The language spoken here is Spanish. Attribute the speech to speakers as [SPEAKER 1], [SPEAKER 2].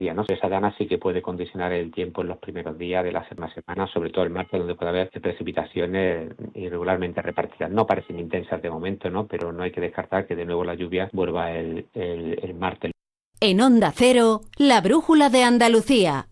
[SPEAKER 1] día, ¿no? Esa dana sí que puede condicionar el tiempo en los primeros días de la semana, sobre todo el martes, donde puede haber precipitaciones irregularmente repartidas. No parecen intensas de momento, ¿no? Pero no hay que descartar que de nuevo la lluvia vuelva el martes.
[SPEAKER 2] En Onda Cero, la brújula de Andalucía.